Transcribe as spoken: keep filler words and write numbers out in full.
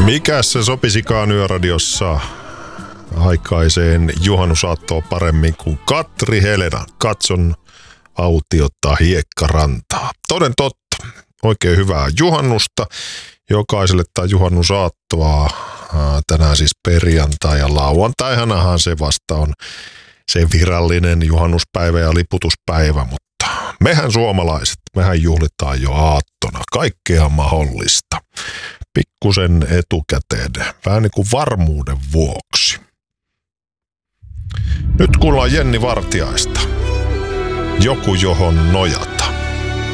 Mikäs se sopisikaan Yöradiossa aikaiseen juhannusaattoon paremmin kuin Katri Helena. Katson autiota hiekkarantaa. Toden totta. Oikein hyvää juhannusta jokaiselle tai juhannusaattoa. Tänään siis perjantai ja lauantaihanahan se vasta on se virallinen juhannuspäivä ja liputuspäivä, mutta mehän suomalaiset, mehän juhlitaan jo aattona kaikkea mahdollista. Pikkusen etukäteen, vähän niin kuin varmuuden vuoksi. Nyt kuullaan Jenni Vartiaista. Joku johon nojat.